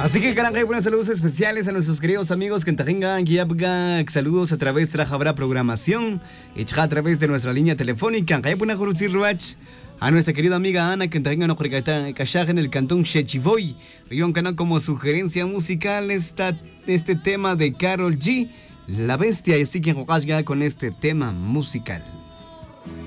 Así que, caramba, buenos saludos especiales a nuestros queridos amigos que tengan saludos a través de la Jabra Programación y a través de nuestra línea telefónica. A nuestra querida amiga Ana, que tenga en el cantón Chechivoy. Rion Cana como sugerencia musical este tema de Karol G, La Bestia, y así que juegas con este tema musical.